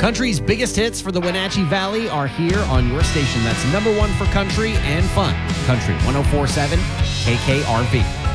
Country's biggest hits for the Wenatchee Valley are here on your station. That's number one for country and fun. Country 104.7 KKRV.